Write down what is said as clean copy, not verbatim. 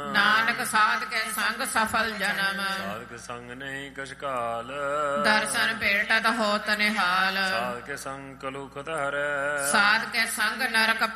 ਨਾਨਕ ਸਾਧ ਕੇ ਸੰਗ ਸਫਲ ਜਨਮ। ਸਾਧਕ ਸੰਗ ਨਹੀਂ ਕਛ ਕਾਲ, ਦਰਸ਼ਨ ਭੇਟਤ ਹੋਤ ਨਿਹਾਲ। ਸਾਧ ਕੇ ਸੰਗ ਕਲੁਖਤ ਹਰੈ, ਸਾਧ ਕੇ ਸੰਗ ਨਰਕ